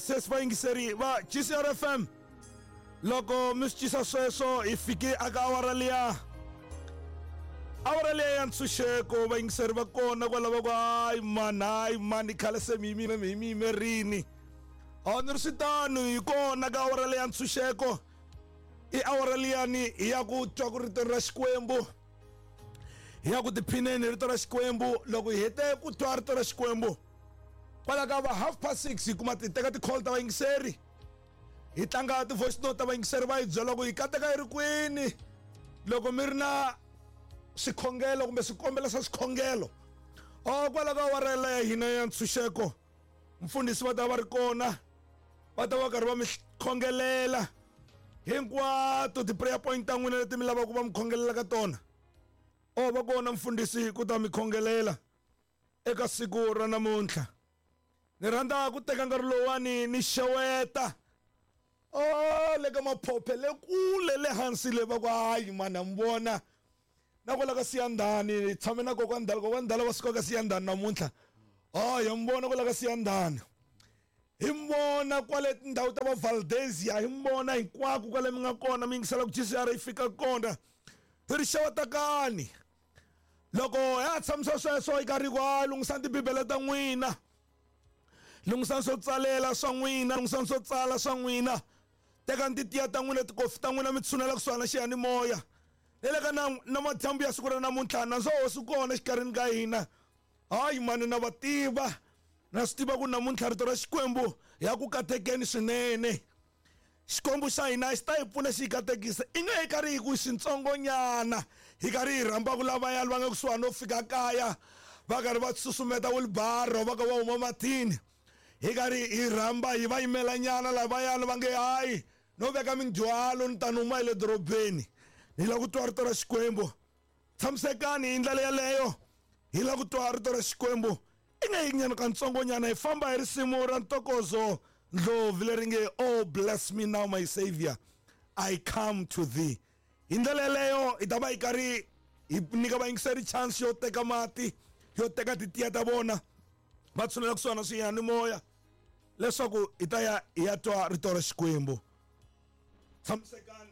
Sesivayingiseri va GCR FM loko mi swi tisa sweswo hi fike aka awara liya ya ntshunxeko vayingiseri va kona kwalava ka hayi mani khale se mi yimerini ni ri switano hi kona ka awara leya ntshunxeko i awara liyani hi ya ku twa ku rito ra Xikwembu hi ya ku tiphineni rito ra Xikwembu loko hi hete ku twa rito ra Xikwembu kwala ka va 6:30 hi kuma ti teka ti-call ta vayingiseri hi tlanga ti-voice note ta vayingiseri va hi byela ku hi kateka hi ri kwini loko mi ri na swikhongelo kumbe swikombelo swa swikhongelo kwala ka awara leya hina ya ntshunxeko mfundhisi va ta va ri kona va ta va karhi va mi khongelela hinkwato ti-prayer point ta n'wina leti mi lavaka ku va mi khongelela ka tona va kona mfundhisi ku ta mi khongelela eka siku ra namuntlha ni rhandza ku teka nkarhi lowani ni xeweta le ka maphophe le kule le hansi le va ku hayi mani ha mi vona na kwala ka Siyandhani hi tshame na kokwana Ndala va suka ka Siyandhani namuntlha hi mi vona kwala ka Siyandhani hi mi vona kwale tindhawu ta va Valdezia hi mi vona hinkwako kwale mi nga kona mi yingisela ku GCR yi fika kona hi ri xewetakani loko ha tshamisa sweswo hi karhi ku lungisani tibibele ta n'wina lungisani swo tsalela swa n'wina lungisani swo tsala swa n'wina tekani titiya ta n'wina tikofi ta n'wina mi tshunela kusuhana na xiyanimoya le le ka na madyambu ya siku ra namuntlha na swo hosi kona xikarhini ka hina hayi mani na va tiva na swi tiva ku namuntlha rito ra Xikwembu ya ku katekeni swinene Xikwembu xa hina xi ta hi pfuna xi hi katekisa i nge hi karhi hi ku xintsongonyana hi karhi hi rhamba ku lavayani va nga kusuhani no fika kaya va karhi va susumeta wilbaro va ka va huma mathini hi karhi hi rhamba hi va yimela nyana lavayani va nge hayi no veka mindzwalo ni ta numa hi le dorobeni hi lava ku twa rito ra Xikwembu tshamisekani hi ndlela yaleyo hi lava ku twa rito ra Xikwembu i nge hi nyana kantsongonyana hi famba hi risimu ra ntokozo Ndlovu leri nge oh bless me now my savior I come to thee hi ndlela yaleyo hi ta va hi karhi hi nyika vayingiseri chance yo teka mati yo teka titiya ta vona va tshunela kusuhana swiyanimoya leswaku hi ta ya hi ya twa rito ra Xikwembu tshamisekani